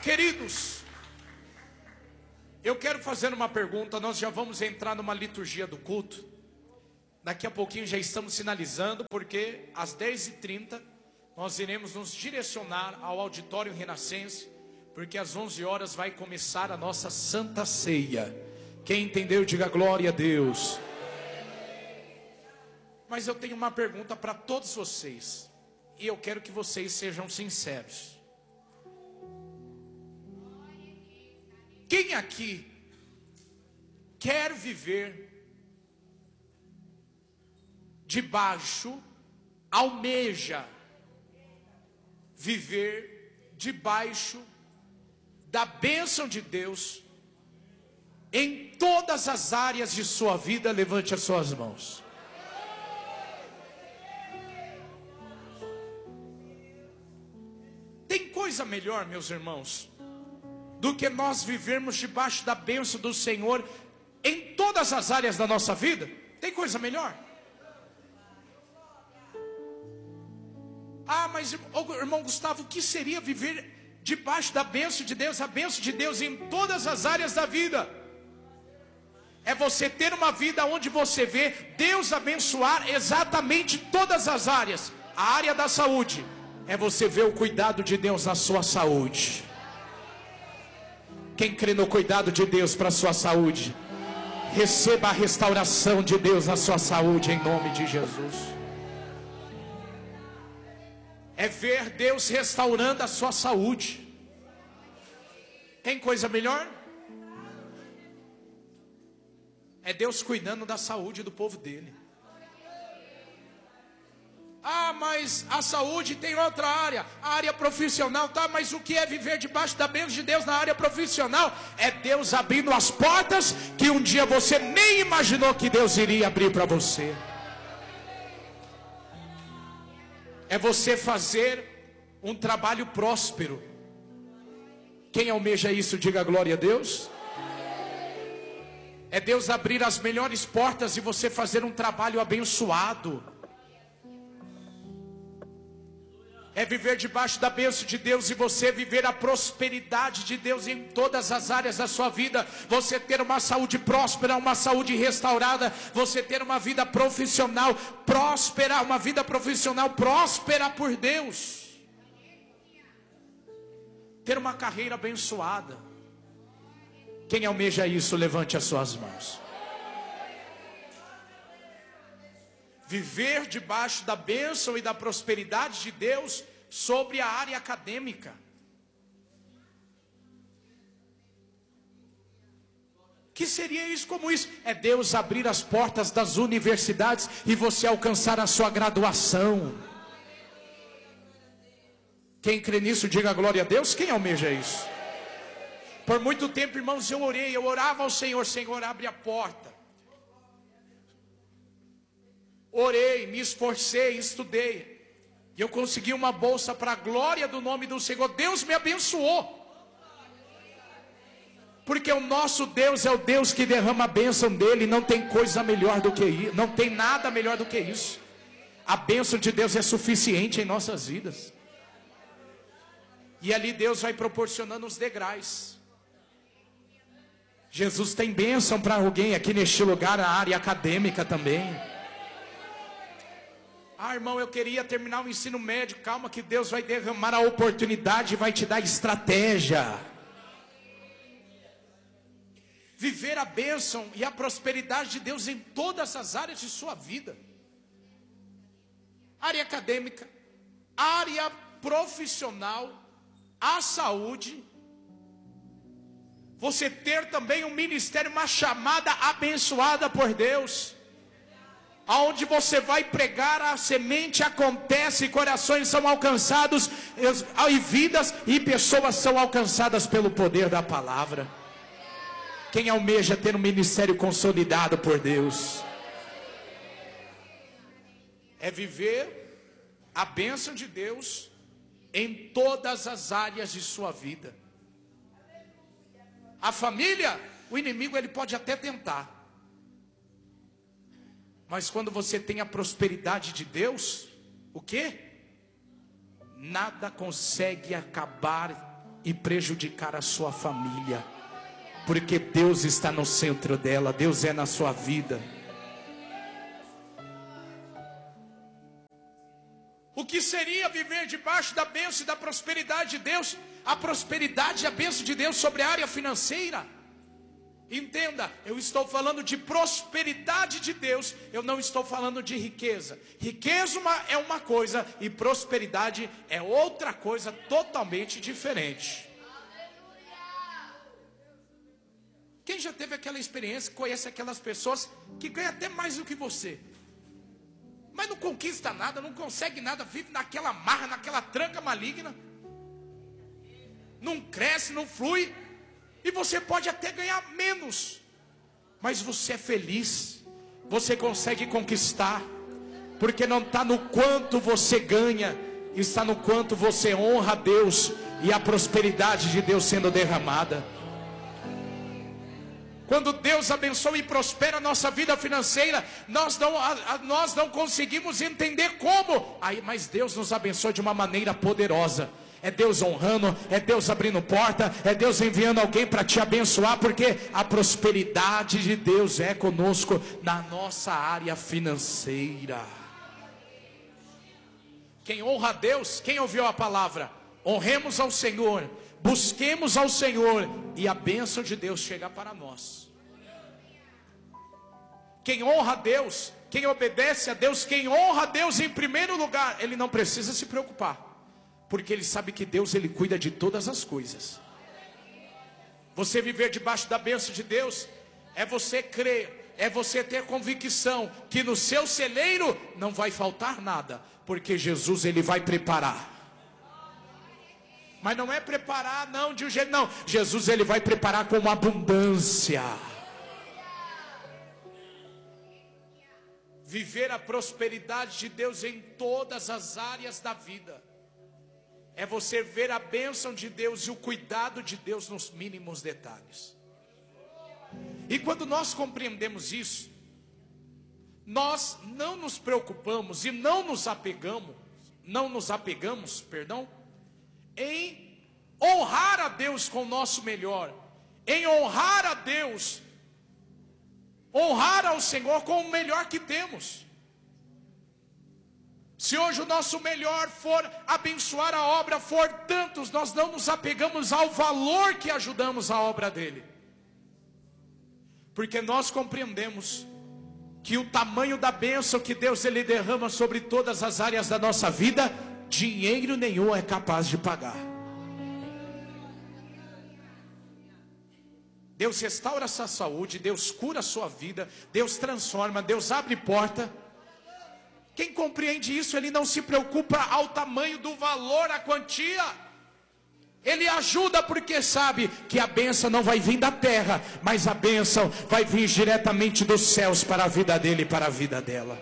Queridos, eu quero fazer uma pergunta. Nós já vamos entrar numa liturgia do culto. Daqui a pouquinho já estamos finalizando, porque às 10h30 nós iremos nos direcionar ao auditório Renascença, porque às 11 horas vai começar a nossa Santa Ceia. Quem entendeu, diga glória a Deus. Mas eu tenho uma pergunta para todos vocês, e eu quero que vocês sejam sinceros. Quem aqui quer viver debaixo, almeja viver debaixo da bênção de Deus em todas as áreas de sua vida? Levante as suas mãos. Tem coisa melhor, meus irmãos, do que nós vivermos debaixo da bênção do Senhor em todas as áreas da nossa vida? Tem coisa melhor? Ah, mas irmão Gustavo, o que seria viver debaixo da bênção de Deus? A bênção de Deus em todas as áreas da vida é você ter uma vida onde você vê Deus abençoar exatamente todas as áreas. A área da saúde é você ver o cuidado de Deus na sua saúde. Quem crê no cuidado de Deus para a sua saúde, receba a restauração de Deus na sua saúde, em nome de Jesus. É ver Deus restaurando a sua saúde. Tem coisa melhor? É Deus cuidando da saúde do povo dele. Ah, mas a saúde tem outra área, a área profissional, tá? Mas o que é viver debaixo da bênção de Deus na área profissional? É Deus abrindo as portas que um dia você nem imaginou que Deus iria abrir para você. É você fazer um trabalho próspero. Quem almeja isso, diga glória a Deus. É Deus abrir as melhores portas e você fazer um trabalho abençoado. É viver debaixo da bênção de Deus e você viver a prosperidade de Deus em todas as áreas da sua vida. Você ter uma saúde próspera, uma saúde restaurada. Você ter uma vida profissional próspera, uma vida profissional próspera por Deus. Ter uma carreira abençoada. Quem almeja isso, levante as suas mãos. Viver debaixo da bênção e da prosperidade de Deus sobre a área acadêmica. Que seria isso como isso? É Deus abrir as portas das universidades e você alcançar a sua graduação. Quem crê nisso, diga glória a Deus. Quem almeja isso? Por muito tempo, irmãos, eu orava ao Senhor: Senhor, abre a porta. Orei, me esforcei, estudei, e eu consegui uma bolsa para a glória do nome do Senhor. Deus me abençoou. Porque o nosso Deus é o Deus que derrama a bênção dele. Não tem coisa melhor do que isso. Não tem nada melhor do que isso. A bênção de Deus é suficiente em nossas vidas. E ali Deus vai proporcionando os degraus. Jesus tem bênção para alguém aqui neste lugar, a área acadêmica também. Ah, irmão, eu queria terminar o ensino médio. Calma que Deus vai derramar a oportunidade e vai te dar estratégia. Viver a bênção e a prosperidade de Deus em todas as áreas de sua vida. Área acadêmica, área profissional, a saúde. Você ter também um ministério, uma chamada abençoada por Deus. Aonde você vai pregar, a semente acontece, corações são alcançados, e vidas e pessoas são alcançadas pelo poder da palavra. Quem almeja ter um ministério consolidado por Deus? É viver a bênção de Deus em todas as áreas de sua vida. A família, o inimigo ele pode até tentar. Mas quando você tem a prosperidade de Deus, o quê? Nada consegue acabar e prejudicar a sua família, porque Deus está no centro dela, Deus é na sua vida. O que seria viver debaixo da bênção e da prosperidade de Deus? A prosperidade e a bênção de Deus sobre a área financeira. Entenda, eu estou falando de prosperidade de Deus, eu não estou falando de riqueza. Riqueza é uma coisa e prosperidade é outra coisa totalmente diferente. Quem já teve aquela experiência, conhece aquelas pessoas que ganham até mais do que você, mas não conquista nada, não consegue nada, vive naquela marra, naquela tranca maligna, não cresce, não flui, e você pode até ganhar menos, mas você é feliz, você consegue conquistar, porque não está no quanto você ganha, está no quanto você honra a Deus, e a prosperidade de Deus sendo derramada. Quando Deus abençoa e prospera a nossa vida financeira, nós não conseguimos entender como. Mas Deus nos abençoa de uma maneira poderosa. É Deus honrando, é Deus abrindo porta, é Deus enviando alguém para te abençoar, porque a prosperidade de Deus é conosco na nossa área financeira. Quem honra a Deus, quem ouviu a palavra? Honremos ao Senhor, busquemos ao Senhor, e a bênção de Deus chega para nós. Quem honra a Deus, quem obedece a Deus, quem honra a Deus em primeiro lugar, ele não precisa se preocupar, porque ele sabe que Deus, ele cuida de todas as coisas. Você viver debaixo da bênção de Deus, é você crer, é você ter convicção que no seu celeiro não vai faltar nada, porque Jesus, ele vai preparar. Mas não é preparar não de um jeito, não. Jesus, ele vai preparar com uma abundância. Viver a prosperidade de Deus em todas as áreas da vida é você ver a bênção de Deus e o cuidado de Deus nos mínimos detalhes. E quando nós compreendemos isso, nós não nos preocupamos e não nos apegamos, em honrar a Deus com o nosso melhor, em honrar a Deus, honrar ao Senhor com o melhor que temos. Se hoje o nosso melhor for abençoar a obra, for tantos, nós não nos apegamos ao valor que ajudamos a obra dele, porque nós compreendemos que o tamanho da bênção que Deus, ele derrama sobre todas as áreas da nossa vida, dinheiro nenhum é capaz de pagar. Deus restaura a sua saúde, Deus cura a sua vida, Deus transforma, Deus abre porta. Quem compreende isso, ele não se preocupa ao tamanho do valor, a quantia. Ele ajuda porque sabe que a bênção não vai vir da terra, mas a bênção vai vir diretamente dos céus para a vida dele e para a vida dela.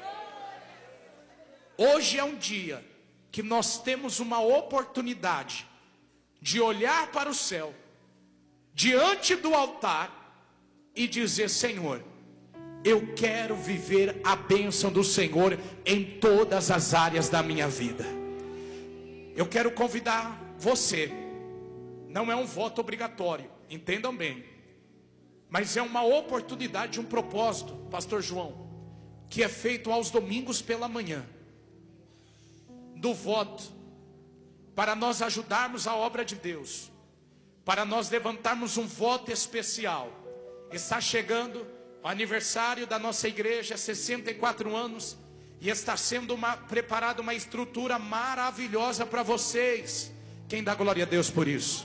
Hoje é um dia que nós temos uma oportunidade de olhar para o céu, diante do altar, e dizer: Senhor, eu quero viver a bênção do Senhor em todas as áreas da minha vida. Eu quero convidar você, não é um voto obrigatório, entendam bem, mas é uma oportunidade, um propósito, Pastor João, que é feito aos domingos pela manhã, do voto, para nós ajudarmos a obra de Deus, para nós levantarmos um voto especial. Está chegando o aniversário da nossa igreja, 64 anos, e está sendo preparada uma estrutura maravilhosa para vocês. Quem dá glória a Deus por isso?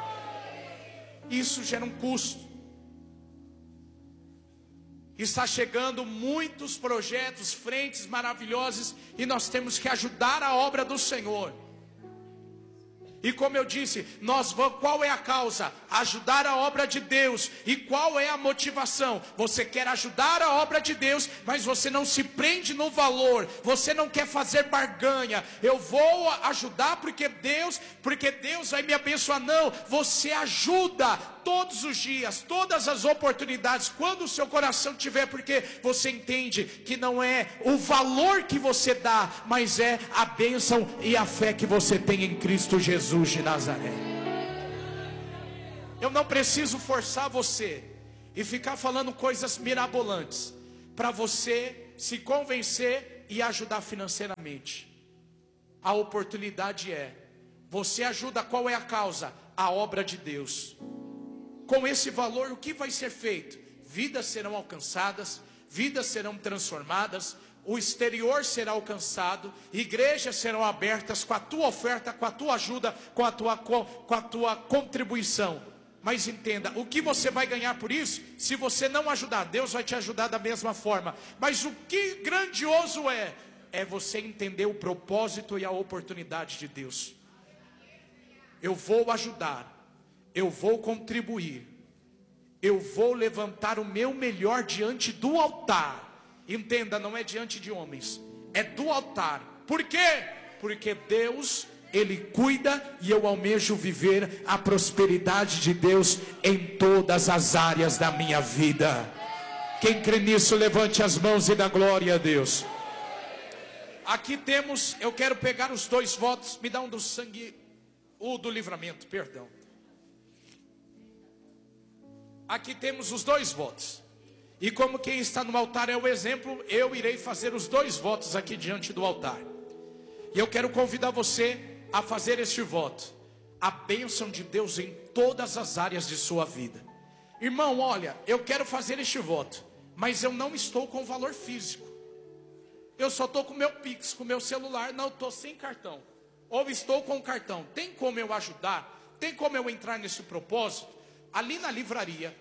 Isso gera um custo. Está chegando muitos projetos, frentes maravilhosas, e nós temos que ajudar a obra do Senhor. E como eu disse, qual é a causa? Ajudar a obra de Deus. E qual é a motivação? Você quer ajudar a obra de Deus, mas você não se prende no valor, você não quer fazer barganha. Eu vou ajudar porque Deus vai me abençoar. Não, você ajuda todos os dias, todas as oportunidades, quando o seu coração tiver, porque você entende que não é o valor que você dá, mas é a bênção e a fé que você tem em Cristo Jesus de Nazaré. Eu não preciso forçar você e ficar falando coisas mirabolantes para você se convencer e ajudar financeiramente. A oportunidade é: você ajuda, qual é a causa? A obra de Deus. Com esse valor, o que vai ser feito? Vidas serão alcançadas, vidas serão transformadas, o exterior será alcançado, igrejas serão abertas com a tua oferta, com a tua ajuda, com a tua contribuição. Mas entenda, o que você vai ganhar por isso? Se você não ajudar, Deus vai te ajudar da mesma forma. Mas o que grandioso é você entender o propósito e a oportunidade de Deus. Eu vou ajudar, eu vou contribuir, eu vou levantar o meu melhor diante do altar. Entenda, não é diante de homens, é do altar. Por quê? Porque Deus, Ele cuida, e eu almejo viver a prosperidade de Deus em todas as áreas da minha vida. Quem crê nisso, levante as mãos e dá glória a Deus. Aqui temos, eu quero pegar os 2 votos, me dá um do sangue, o do livramento, perdão. Aqui temos os 2 votos. E como quem está no altar é o exemplo, eu irei fazer os 2 votos aqui diante do altar. E eu quero convidar você a fazer este voto. A bênção de Deus em todas as áreas de sua vida. Irmão, olha, eu quero fazer este voto, mas eu não estou com valor físico. Eu só estou com o meu Pix, com o meu celular, não estou sem cartão. Ou estou com o cartão. Tem como eu ajudar? Tem como eu entrar nesse propósito? Ali na livraria,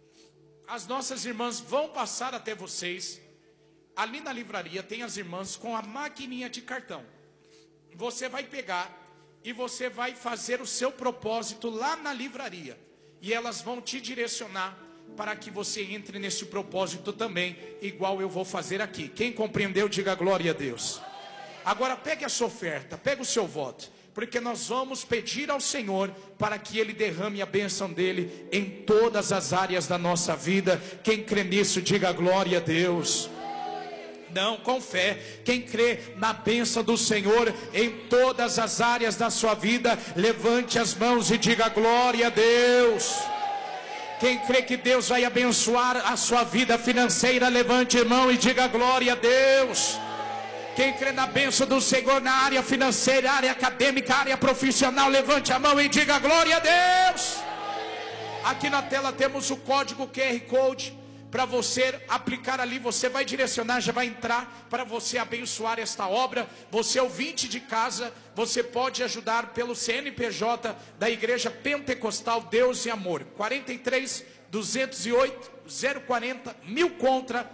as nossas irmãs vão passar até vocês. Ali na livraria tem as irmãs com a maquininha de cartão. Você vai pegar e você vai fazer o seu propósito lá na livraria. E elas vão te direcionar para que você entre nesse propósito também, igual eu vou fazer aqui. Quem compreendeu, diga glória a Deus. Agora pegue a sua oferta, pegue o seu voto, porque nós vamos pedir ao Senhor para que Ele derrame a bênção dEle em todas as áreas da nossa vida. Quem crê nisso, diga glória a Deus. Não, com fé. Quem crê na bênção do Senhor em todas as áreas da sua vida, levante as mãos e diga glória a Deus. Quem crê que Deus vai abençoar a sua vida financeira, levante a mão e diga glória a Deus. Quem crê na bênção do Senhor na área financeira, área acadêmica, área profissional, levante a mão e diga glória a Deus. Aqui na tela temos o código QR Code para você aplicar ali. Você vai direcionar, já vai entrar para você abençoar esta obra. Você ouvinte de casa, você pode ajudar pelo CNPJ da Igreja Pentecostal Deus e Amor, 43 208 040 1000 contra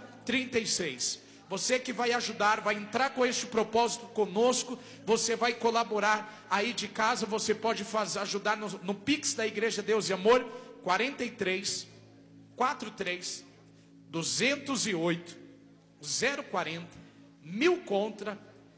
36. Você que vai ajudar, vai entrar com este propósito conosco, você vai colaborar aí de casa, você pode ajudar no Pix da Igreja Deus e Amor, 43 43 208 040 1000 contra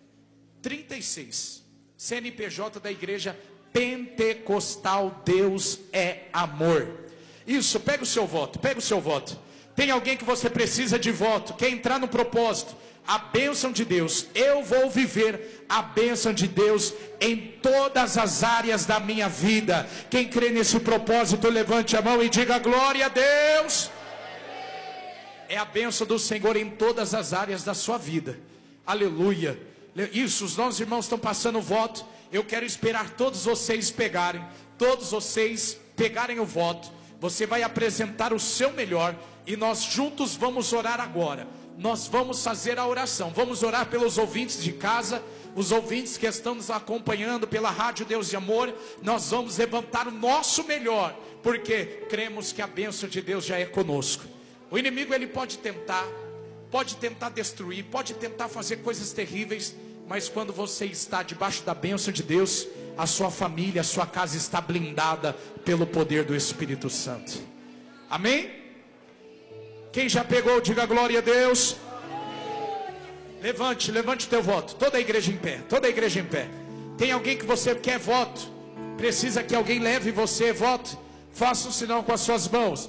36. CNPJ da Igreja Pentecostal Deus é Amor. Isso, pega o seu voto, pega o seu voto. Tem alguém que você precisa de voto, quer entrar no propósito, a bênção de Deus. Eu vou viver a bênção de Deus em todas as áreas da minha vida. Quem crê nesse propósito, levante a mão e diga glória a Deus. É a bênção do Senhor em todas as áreas da sua vida. Aleluia. Isso, os nossos irmãos estão passando o voto. Eu quero esperar todos vocês pegarem. Todos vocês pegarem o voto. Você vai apresentar o seu melhor. E nós juntos vamos orar agora. Nós vamos fazer a oração. Vamos orar pelos ouvintes de casa, os ouvintes que estão nos acompanhando pela Rádio Deus e Amor. Nós vamos levantar o nosso melhor, porque cremos que a bênção de Deus já é conosco. O inimigo, ele pode tentar destruir, pode tentar fazer coisas terríveis, mas quando você está debaixo da bênção de Deus, a sua família, a sua casa está blindada pelo poder do Espírito Santo. Amém? Quem já pegou, diga glória a Deus. Levante o teu voto. Toda a igreja em pé, toda a igreja em pé. Tem alguém que você quer voto? Precisa que alguém leve você voto? Faça um sinal com as suas mãos.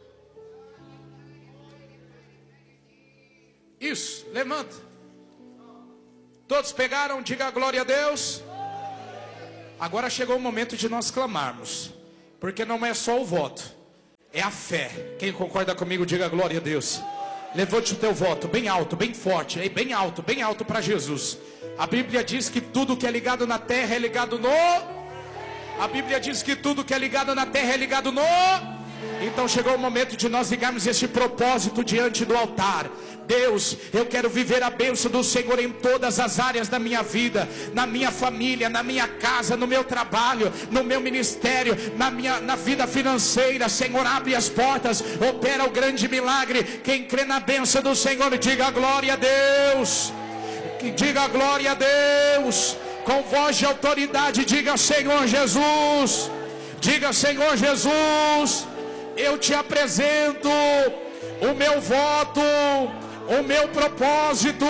Isso, levanta. Todos pegaram? Diga glória a Deus. Agora chegou o momento de nós clamarmos, porque não é só o voto, é a fé. Quem concorda comigo, diga glória a Deus. Levante o teu voto bem alto, bem forte, bem alto para Jesus. A Bíblia diz que tudo que é ligado na terra é ligado no... A Bíblia diz que tudo que é ligado na terra é ligado no... Então chegou o momento de nós ligarmos este propósito diante do altar. Deus, eu quero viver a bênção do Senhor em todas as áreas da minha vida, na minha família, na minha casa, no meu trabalho, no meu ministério, na vida financeira. Senhor, abre as portas, opera o grande milagre. Quem crê na bênção do Senhor, diga glória a Deus. Diga glória a Deus. Com voz de autoridade, diga Senhor Jesus. Diga Senhor Jesus, eu te apresento o meu voto, o meu propósito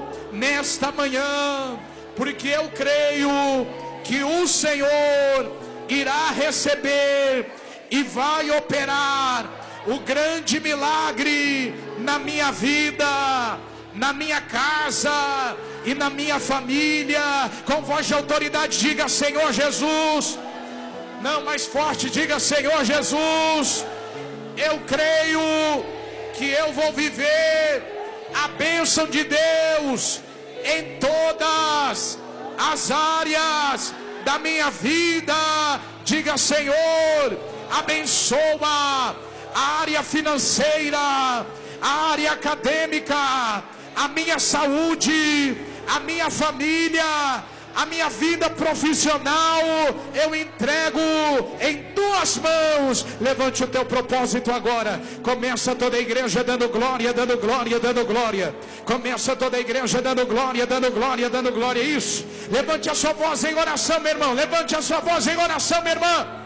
nesta manhã, porque eu creio que o Senhor irá receber e vai operar o grande milagre na minha vida, na minha casa e na minha família. Com voz de autoridade, diga Senhor Jesus. Não, mais forte, diga Senhor Jesus, eu creio que eu vou viver a bênção de Deus em todas as áreas da minha vida. Diga Senhor, abençoa a área financeira, a área acadêmica, a minha saúde, a minha família, a minha vida profissional. Eu entrego em tuas mãos. Levante o teu propósito agora. Começa toda a igreja dando glória, dando glória, dando glória. Começa toda a igreja dando glória, dando glória, dando glória. Isso. Levante a sua voz em oração, meu irmão. Levante a sua voz em oração, minha irmã.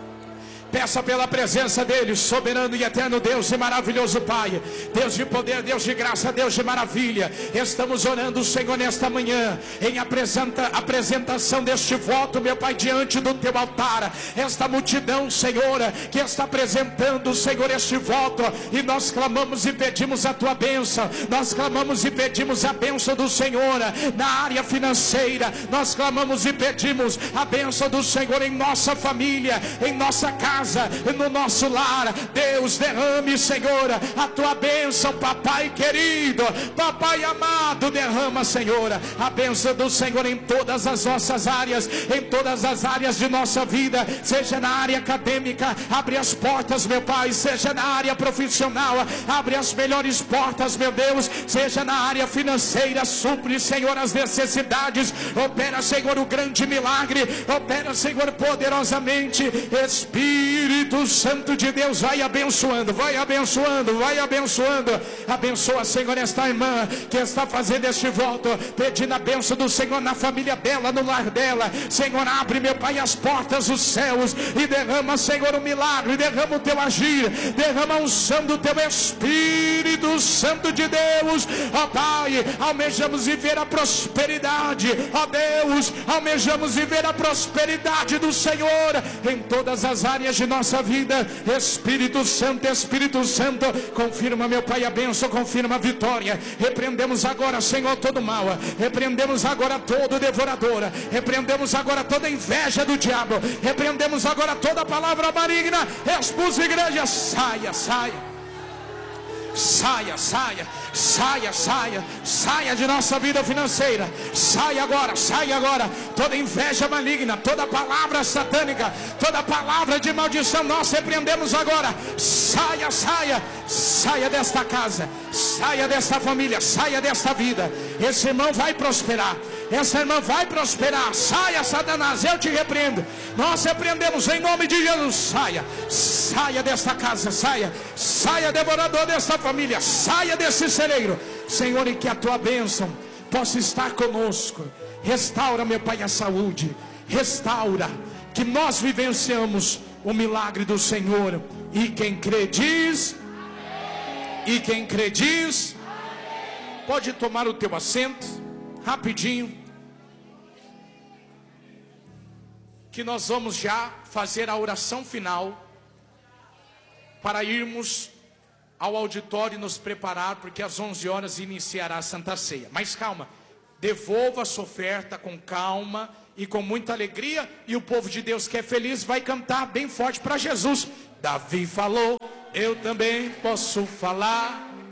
Peça pela presença dele, soberano e eterno Deus e maravilhoso Pai, Deus de poder, Deus de graça, Deus de maravilha. Estamos orando, Senhor, nesta manhã, em apresentação deste voto, meu Pai, diante do teu altar. Esta multidão, Senhor, que está apresentando, Senhor, este voto, e nós clamamos e pedimos a tua bênção. Nós clamamos e pedimos a bênção do Senhor na área financeira. Nós clamamos e pedimos a bênção do Senhor em nossa família, em nossa casa, no nosso lar. Deus, derrame, Senhor, a tua bênção, papai querido, papai amado. Derrama, Senhor, a bênção do Senhor em todas as nossas áreas, em todas as áreas de nossa vida, seja na área acadêmica, abre as portas, meu Pai, seja na área profissional, abre as melhores portas, meu Deus, seja na área financeira, supre, Senhor, as necessidades, opera, Senhor, o grande milagre, opera, Senhor, poderosamente. Espírito Santo de Deus, vai abençoando, vai abençoando, vai abençoando. Abençoa, Senhor, esta irmã que está fazendo este voto, pedindo a bênção do Senhor na família dela, no lar dela. Senhor, abre, meu Pai, as portas dos céus e derrama, Senhor, o milagre, derrama o teu agir, derrama a unção do teu Espírito Santo de Deus. Ó Pai, almejamos viver a prosperidade, ó Deus, almejamos viver a prosperidade do Senhor em todas as áreas de nossa vida. Espírito Santo, confirma, meu Pai, a bênção, confirma a vitória. Repreendemos agora, Senhor, todo mal, repreendemos agora todo devorador, repreendemos agora toda inveja do diabo, repreendemos agora toda palavra maligna. Expulsa a igreja, saia, saia. Saia, saia, saia, saia, saia de nossa vida financeira. Saia agora toda inveja maligna, toda palavra satânica, toda palavra de maldição, nós repreendemos agora. Saia, saia, saia desta casa, saia desta família, saia desta vida. Esse irmão vai prosperar, essa irmã vai prosperar. Saia, Satanás, eu te repreendo. Nós repreendemos em nome de Jesus. Saia, saia desta casa, saia, saia, devorador desta família, saia desse celeiro, Senhor, e que a tua bênção possa estar conosco. Restaura, meu Pai, a saúde, restaura, que nós vivenciamos o milagre do Senhor. E quem crê diz, e quem crê diz, pode tomar o teu assento, rapidinho, que nós vamos já fazer a oração final, para irmos ao auditório e nos preparar, porque às 11 horas iniciará a Santa Ceia. Mas calma, devolva a sua oferta com calma e com muita alegria, e o povo de Deus que é feliz vai cantar bem forte para Jesus. Davi falou, eu também posso falar.